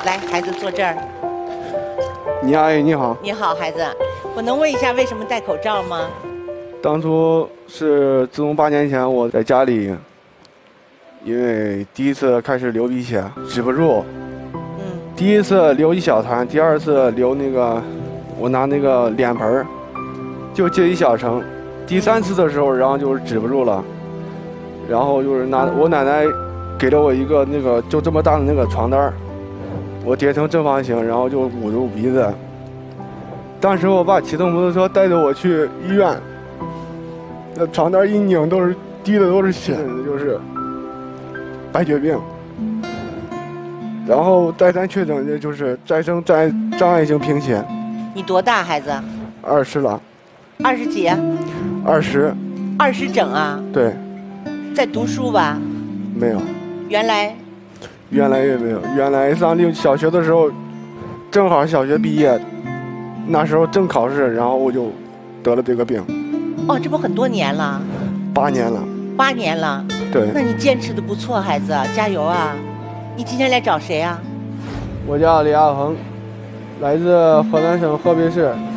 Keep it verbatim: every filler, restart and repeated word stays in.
来，孩子坐这儿。 你阿姨你好。 你好，孩子，我能问一下为什么戴口罩吗？ 当初是自从八年前我在家里，因为第一次开始流鼻血，止不住。 嗯。 第一次流一小团，第二次流那个，我拿那个脸盆儿，就接一小层。第三次的时候，然后就是止不住了，然后就是拿我奶奶给了我一个那个就这么大的那个床单儿，我叠成正方形，然后就捂住鼻子。当时我爸骑动摩托车带着我去医院，那床单一拧都是滴的都是血，就是白血病。然后再三确诊的就是再生障碍障碍性贫血。 你多大，孩子？ 二十了。 二十几？ 二十。 二十整啊？ 对。 在读书吧？ 没有。 原来？ 原来也没有。原来上六小学的时候，正好小学毕业，那时候正考试，然后我就得了这个病。 哦，这不很多年了？ 八年了。 八年了？ 对。 那你坚持的不错，孩子，加油啊！你今天来找谁啊？ 我叫李亚恒，来自河南省河北市